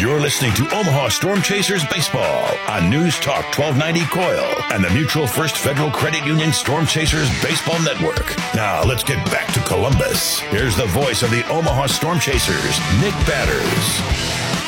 You're listening to Omaha Storm Chasers Baseball on News Talk 1290 Coil and the Mutual First Federal Credit Union Storm Chasers Baseball Network. Now let's get back to Columbus. Here's the voice of the Omaha Storm Chasers, Nick Batters.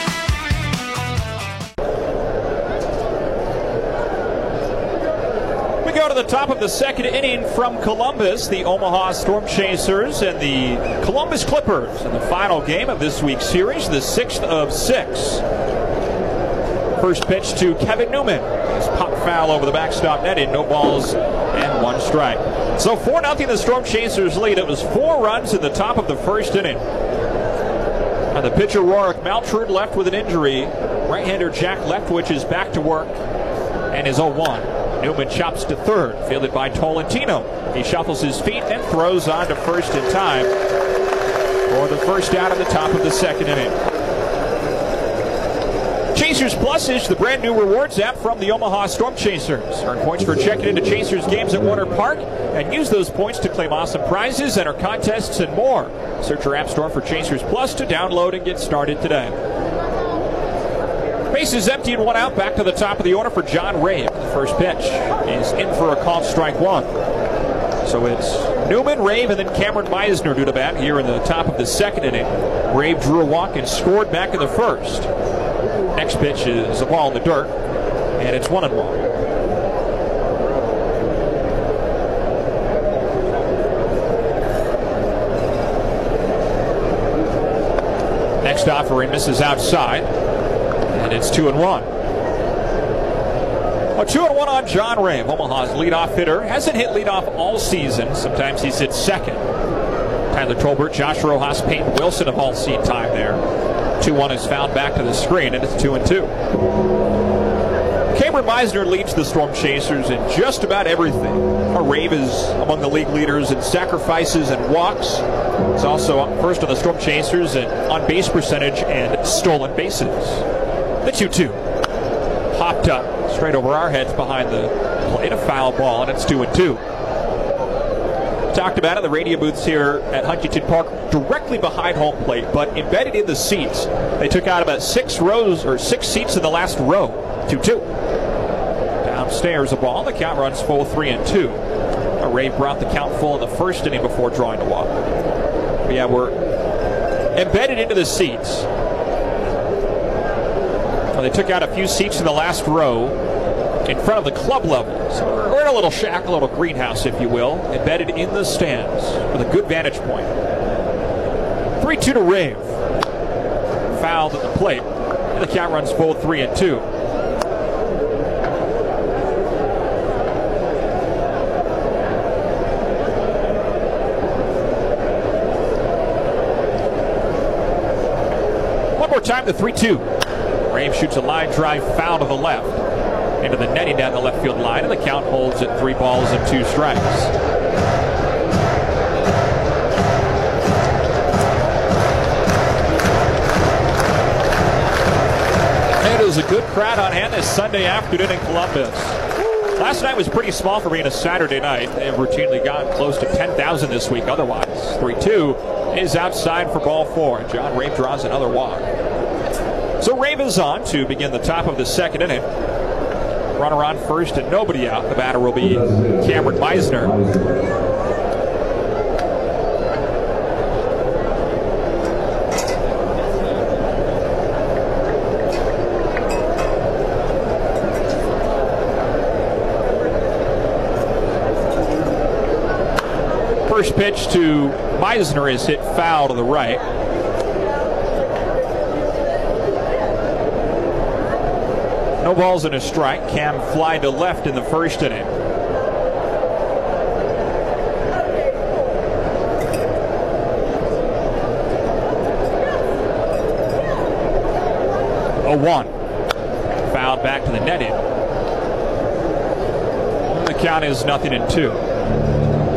Go to the top of the second inning from Columbus, the Omaha Storm Chasers and the Columbus Clippers in the final game of this week's series, the 6th of 6. First pitch to Kevin Newman. His pop foul over the backstop netting, no balls and 1 strike. So 4-0 the Storm Chasers lead. It was 4 runs in the top of the first inning. And the pitcher Rorik Maltrud left with an injury. Right-hander Jack Leftwich is back to work and is 0-1. Newman chops to third, fielded by Tolentino. He shuffles his feet and throws on to first in time for the first out of the top of the second inning. Chasers Plus is the brand new rewards app from the Omaha Storm Chasers. Earn points for checking into Chasers games at Warner Park and use those points to claim awesome prizes, enter contests, and more. Search your app store for Chasers Plus to download and get started today. Bases empty and 1 out. Back to the top of the order for John Rave. The first pitch is in for a called strike 1. So it's Newman, Rave, and then Cameron Meisner due to bat here in the top of the second inning. Rave drew a walk and scored back in the first. Next pitch is a ball in the dirt, and it's 1-1. Next offering misses outside. And it's 2-1. A 2-1 on John Rave, Omaha's leadoff hitter. Hasn't hit leadoff all season. Sometimes he's hit second. Tyler Tolbert, Josh Rojas, Peyton Wilson have all seen time there. 2-1 is fouled back to the screen, and it's 2-2. Cameron Meisner leads the Storm Chasers in just about everything. Rave is among the league leaders in sacrifices and walks. He's also up first on the Storm Chasers in on-base percentage and stolen bases. The 2-2. Popped up straight over our heads behind the plate. A foul ball, and it's 2-2. Talked about it in the radio booths here at Huntington Park, directly behind home plate, but embedded in the seats. They took out about 6 seats in the last row. 2-2. Downstairs a ball. The count runs full 3-2. Rave brought the count full in the first inning before drawing a walk. But yeah, we're embedded into the seats. They took out a few seats in the last row in front of the club level. So we're in a little shack, a little greenhouse, if you will, embedded in the stands with a good vantage point. 3-2 to Rave. Fouled at the plate. And the count runs full 3-2. One more time, the 3-2. Rave shoots a line drive foul to the left into the netting down the left field line, and the count holds at 3 balls and 2 strikes. And it was a good crowd on hand this Sunday afternoon in Columbus. Last night was pretty small for being a Saturday night. They have routinely gotten close to 10,000 this week otherwise. 3-2 is outside for ball 4. John Rave draws another walk. So Rave is on to begin the top of the second inning. Runner on first and nobody out. The batter will be Cameron Meisner. First pitch to Meisner is hit foul to the right. No balls and a strike. Cam fly to left in the first inning. A 1. Fouled back to the netting. The count is 0-2.